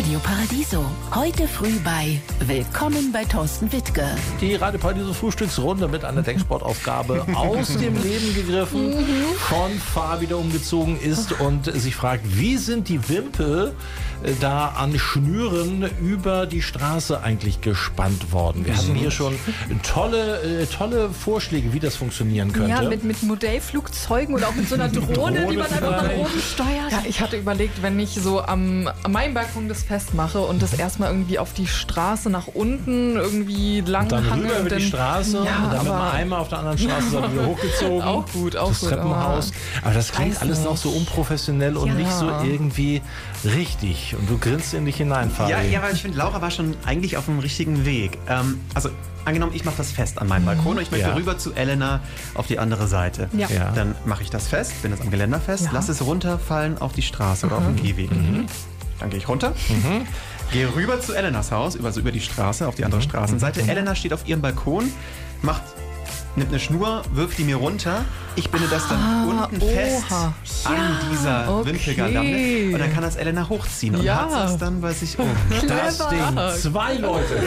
Radio Paradiso. Heute früh bei Willkommen bei Thorsten Wittke. Die Radio Paradiso Frühstücksrunde mit einer Denksportaufgabe aus dem Leben gegriffen, von Fabi, der umgezogen ist und sich fragt, wie sind die Wimpel da an Schnüren über die Straße eigentlich gespannt worden? Wir hatten hier schon tolle Vorschläge, wie das funktionieren könnte. Ja, mit Modellflugzeugen oder auch mit so einer Drohne, die man einfach von oben steuert. Ja, ich hatte überlegt, wenn ich so an meinem Balkon das festmache und das erstmal irgendwie auf die Straße nach unten irgendwie lang und dann hange rüber über die Straße und dann mit dem Eimer auf der anderen Straße wieder hochgezogen. Auch gut, auch das gut. Treppenhaus. Aber das klingt alles noch so unprofessionell und nicht so irgendwie richtig. Und du grinst in dich hinein, Fabi. Ja, weil ich finde, Laura war schon eigentlich auf dem richtigen Weg. Also angenommen, ich mache das fest an meinem Balkon und ich möchte rüber zu Elena auf die andere Seite. Ja. Ja. Dann mache ich das fest, bin das am Geländer fest, lasse es runterfallen auf die Straße oder auf den Gehweg. Dann gehe ich runter, gehe rüber zu Elenas Haus, also über die Straße, auf die andere Straßenseite. Elena steht auf ihrem Balkon, nimmt eine Schnur, wirft die mir runter. Ich binde das dann unten fest an dieser Wimpelgarlande und dann kann das Elena hochziehen und hat es dann bei sich um. Das Ding. 2 Leute.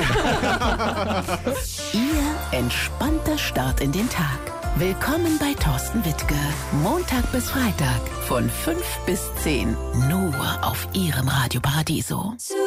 Ihr entspannter Start in den Tag. Willkommen bei Thorsten Wittke. Montag bis Freitag von 5 bis 10. Nur auf Ihrem Radio Paradiso.